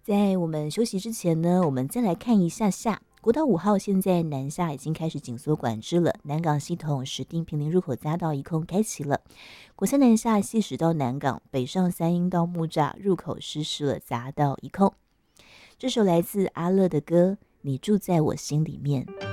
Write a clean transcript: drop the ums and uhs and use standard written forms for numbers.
在我们休息之前呢，我们再来看一下国道5号现在南下已经开始紧缩管制了，南港系统石碇坪林入口匝道一空开启了，国三南下细石到南港，北上三鶯到木栅入口实施了匝道一空。这首来自阿乐的歌《你住在我心里面》。